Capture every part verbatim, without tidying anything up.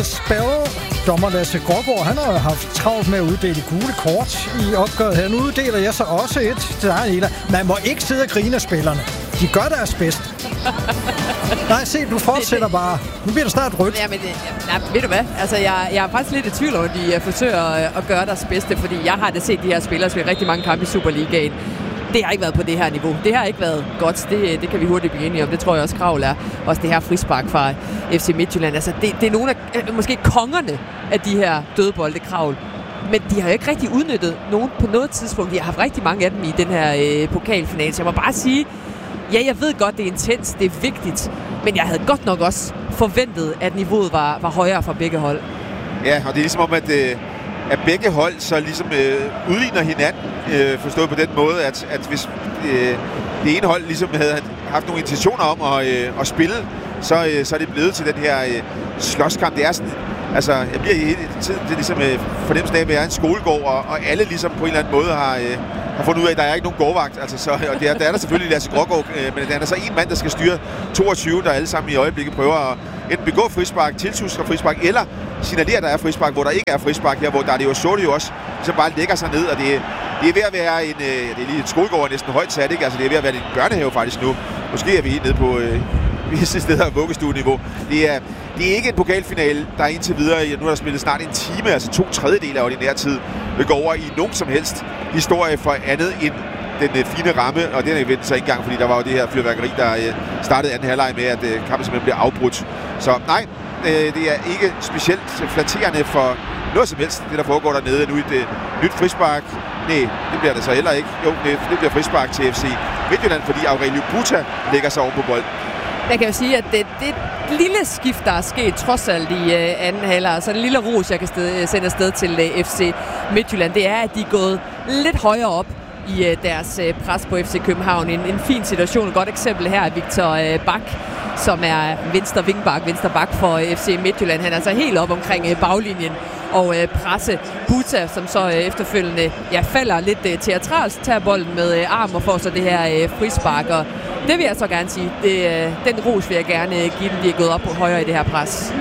Spell, dommer Lasse Grågaard, han har haft travlt med at uddele gule kort i opgøret her. Nu uddeler jeg så også et til dig, Ida. Man må ikke sidde og grine af spillerne. De gør deres bedste. Nej, se, du fortsætter det, det, bare. Nu bliver det snart rødt. Jamen, ja, ved du hvad? Altså, jeg, jeg er faktisk lidt i tvivl om, at de forsøger at gøre deres bedste, fordi jeg har da set de her spillere spille rigtig mange kampe i Superligaen. Det har ikke været på det her niveau. Det har ikke været godt. Det, det kan vi hurtigt blive enige om. Det tror jeg også, Kravl er. Også det her frispark fra F C Midtjylland. Altså, det, det er nogle af, måske kongerne af de her dødbolde, Kravl. Men de har jo ikke rigtig udnyttet nogen på noget tidspunkt. De har haft rigtig mange af dem i den her øh, pokalfinale. Så jeg må bare sige, ja, jeg ved godt, det er intens, det er vigtigt. Men jeg havde godt nok også forventet, at niveauet var, var højere fra begge hold. Ja, og det er ligesom om, at... Øh at begge hold så ligesom øh, udligner hinanden, øh, forstået på den måde, at, at hvis øh, det ene hold ligesom havde haft nogle intentioner om at, øh, at spille, så, øh, så er det blevet til den her øh, slåskamp. Det er sådan, altså, jeg bliver hele tiden, det er ligesom øh, fornemmelsen af, at jeg er en skolegård, og, og alle ligesom på en eller anden måde har, øh, har fundet ud af, at der er ikke nogen gårdvagt. Altså, så, og det er, der er der selvfølgelig Lasse Grågaard, øh, men der er der så en mand, der skal styre toogtyve, der alle sammen i øjeblikket prøver at enten begå frispark, tiltuske frispark, eller signalerer, at der er frispark, hvor der ikke er frispark her, hvor der er det jo Sorte jo også, som bare lægger sig ned, og det, det er ved at være en, øh, det er lige et skolegård næsten højt sat, ikke? Altså det er ved at være en børnehave faktisk nu. Måske er vi helt nede på øh, visse steder af vuggestueniveau. Det er, det er ikke en pokalfinale, der er indtil videre, nu er der spillet snart en time, altså to tredjedele af ordinær tid, vil gå over i nogen som helst historie for andet end den øh, fine ramme, og den er vendt sig ikke engang, fordi der var jo det her fyrværkeri, der øh, startede anden halvleg med, at øh, kampen simpelthen bliver afbrudt. Så nej, øh, det er ikke specielt flatterende for noget som helst, det der foregår dernede. Nu et øh, nyt frispark. Nej, det bliver det så heller ikke. Jo, det, det bliver frispark til F C Midtjylland, fordi Aurelio Buta lægger sig oven på bolden. Jeg kan jo sige, at det, det lille skift, der er sket trods alt i øh, anden halvleg, så en lille ros, jeg kan sted, sende afsted til øh, F C Midtjylland, det er, at de er gået lidt højere op i øh, deres øh, pres på F C København. En, en fin situation. Et godt eksempel her er Victor øh, Bak, som er venstre vingbak, venstre bak for øh, F C Midtjylland. Han er altså helt op omkring øh, baglinjen og øh, presse Buta, som så øh, efterfølgende ja, falder lidt øh, teatralsk, tager bolden med øh, arm og får så det her øh, frispark. Og det vil jeg så gerne sige. Det, øh, den ros vil jeg gerne øh, give dem, de er gået op på højere i det her pres.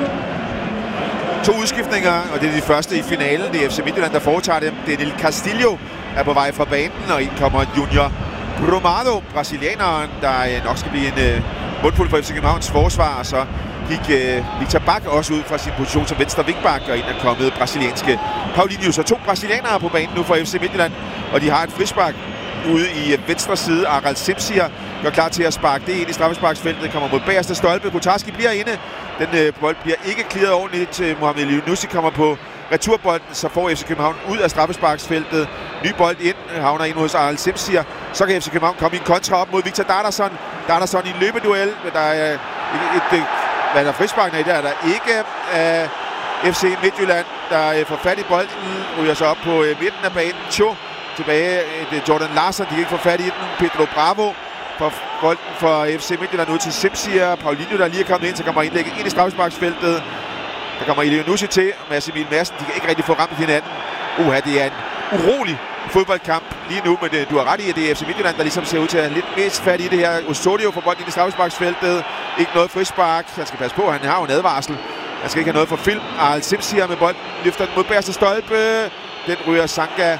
To udskiftninger, og det er de første i finalen. Det er F C Midtjylland, der foretager dem. Det er Nil Castillo, er på vej fra banen, og ind kommer Junior Brumado, brasilianeren, der øh, nok skal blive en øh, mundfuld for F C Københavns forsvar, og så gik øh, Victor Bak også ud fra sin position som venstre vingbak, og ind er kommet brasilianske Paulinho. Så to brasilianere på banen nu for F C Midtjylland, og de har et frispark ude i øh, venstre side. Aral Simsier gør klar til at sparke det ind i straffesparksfeltet, kommer mod bagerste stolpe. Kutarski bliver inde. Den øh, bold bliver ikke clearet ordentligt til Mohamed Elyounoussi, kommer på returbolden, så får F C København ud af straffesparksfeltet. Ny bold ind, havner ind hos Aral Simsier. Så kan F C København komme i en kontra op mod Victor Darderson. Darderson i en løbeduel, men der er et, et hvad der frisparken er, der er der ikke uh, F C Midtjylland, der uh, får fat i bolden, ryger sig op på uh, midten af banen. Cho tilbage, uh, Jordan Larsen, de kan ikke få fat i den. Pedro Bravo får bolden for F C Midtjylland ud til Simsier. Paulinho, der lige er kommet ind, så kommer indlægget ind i straffesparksfeltet. Der kommer Elyounoussi til, og Mads Emil Madsen, de kan ikke rigtig få ramt hinanden. Uha, det er en urolig fodboldkamp lige nu, men du har ret i, at det er F C Midtjylland, der ligesom ser ud til at have lidt mest fat i det her. Osorio får bolden ind i straffesparksfeltet. Ikke noget frispark. Han skal passe på, han har jo en advarsel. Han skal ikke have noget for film. Aral Simsier med bolden, løfter den mod bagerste stolpe. Den ryger Sanka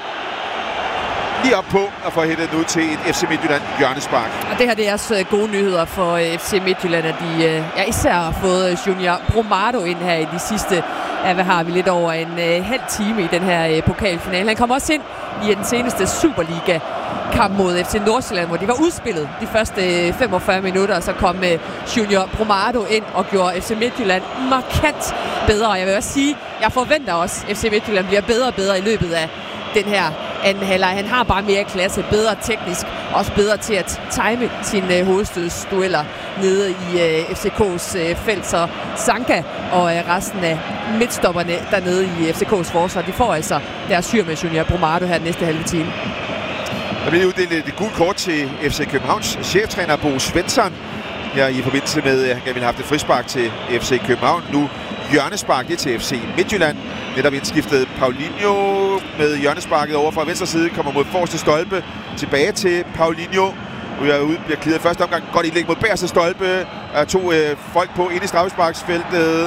lige op på og får hættet nu til et F C Midtjylland hjørnespark. Og det her det er også gode nyheder for F C Midtjylland, at de ja, især har fået Junior Brumado ind her i de sidste, ja, hvad har vi, lidt over en uh, halv time i den her uh, pokalfinale. Han kom også ind i den seneste Superliga-kamp mod F C Nordsjælland, hvor de var udspillet de første femogfyrre minutter, og så kom uh, Junior Brumado ind og gjorde F C Midtjylland markant bedre. Jeg vil også sige, jeg forventer også, at F C Midtjylland bliver bedre og bedre i løbet af den her anden halvleg. Han har bare mere klasse, bedre teknisk, også bedre til at time sine uh, hovedstødsdueller nede i uh, F C K's uh, felt. Så Sanka og uh, resten af midtstopperne dernede i F C K's forsvar, de får altså deres syr med Junior Brumado her den næste halve time. Der bliver uddelt et gult kort til F C Københavns cheftræner Bo Svensson her i forbindelse med, at han gerne ville have haft et frispark til F C København. Nu hjørnespark det til F C Midtjylland. Netop indskiftet Paulinho med hjørnesparket over fra venstre side, kommer mod forreste stolpe, tilbage til Paulinho. Ryger ud, bliver clearet første omgang. Godt indlæg mod bagerste stolpe. Er to øh, folk på ind i straffesparksfeltet.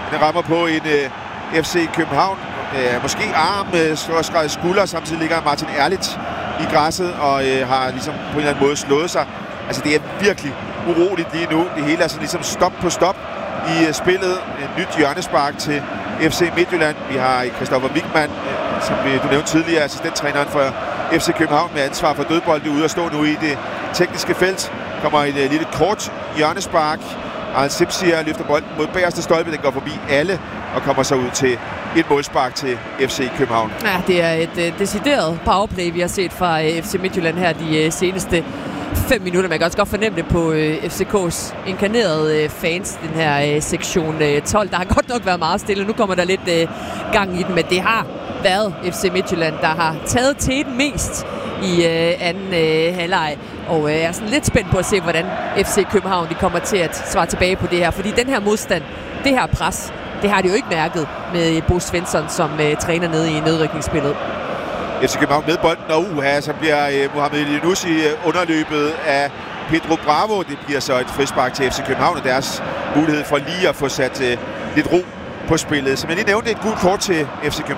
Den rammer på en øh, F C København. Øh, måske arm, øh, skulder, samtidig ligger Martin Erlich i græsset og øh, har ligesom på en eller anden måde slået sig. Altså det er virkelig uroligt lige nu. Det hele er sådan ligesom stop på stop i uh, spillet. Et nyt hjørnespark til F C Midtjylland. Vi har Christoffer Wickmann, øh, som vi, du nævnte tidligere, assistenttræneren for F C København med ansvar for dødbolde ude at stå nu i det tekniske felt. Kommer et uh, lille kort hjørnespark. Arne Sipsier løfter bolden mod bagerste stolpe. Den går forbi alle og kommer så ud til et målspark til F C København. Ja, det er et uh, decideret powerplay, vi har set fra uh, F C Midtjylland her de uh, seneste fem minutter. Man kan også godt fornemme det på uh, F C K's inkarnerede uh, fans, den her uh, sektion uh, tolv. Der har godt nok været meget stille. Nu kommer der lidt uh, gang i den, men det har været F C Midtjylland, der har taget teten mest i uh, anden uh, halvleg. Og uh, jeg er sådan lidt spændt på at se, hvordan F C København de kommer til at svare tilbage på det her. Fordi den her modstand, det her pres, det har de jo ikke mærket med Bo Svensson som uh, træner nede i nedrykningsspillet. F C København med bolden, og uha, så bliver uh, Mohamed Elyounoussi uh, underløbet af Pedro Bravo. Det bliver så et frispark til F C København, og deres mulighed for lige at få sat uh, lidt ro på spillet. Som jeg lige nævnte, et gult kort til F C København.